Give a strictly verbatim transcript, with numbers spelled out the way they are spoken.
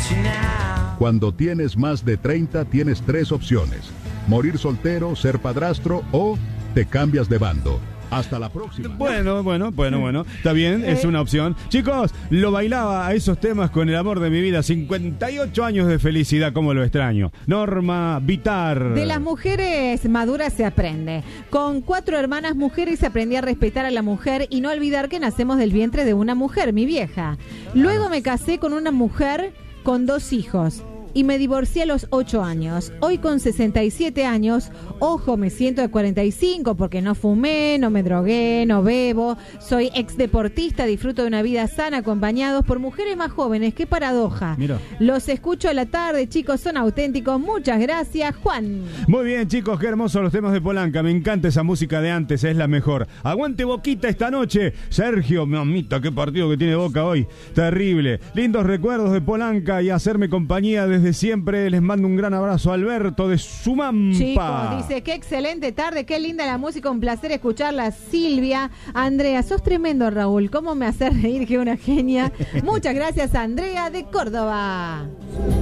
Cuando tienes más de treinta, tienes tres opciones: morir soltero, ser padrastro o te cambias de bando. Hasta la próxima. Bueno, bueno, bueno, bueno. Está bien, es una opción. Chicos, lo bailaba a esos temas con el amor de mi vida. cincuenta y ocho años de felicidad, como lo extraño. Norma Vitar. De las mujeres maduras se aprende. Con cuatro hermanas mujeres aprendí a respetar a la mujer y no olvidar que nacemos del vientre de una mujer, mi vieja. Luego me casé con una mujer con dos hijos y me divorcié a los ocho años. Hoy con sesenta y siete años, ojo, me siento de cuarenta y cinco porque no fumé, no me drogué, no bebo, soy ex deportista, disfruto de una vida sana acompañados por mujeres más jóvenes. ¡Qué paradoja! Mira. Los escucho a la tarde, chicos, son auténticos. Muchas gracias, Juan. Muy bien, chicos, qué hermosos los temas de Polanca. Me encanta esa música de antes, es la mejor. Aguante Boquita esta noche. Sergio, mamita, qué partido que tiene Boca hoy. Terrible. Lindos recuerdos de Polanca y hacerme compañía desde siempre. Les mando un gran abrazo a Alberto de Sumampa. Chicos, dice, qué excelente tarde, qué linda la música, un placer escucharla. Silvia, Andrea, sos tremendo, Raúl. ¿Cómo me hace reír? Que una genia. Muchas gracias, Andrea de Córdoba.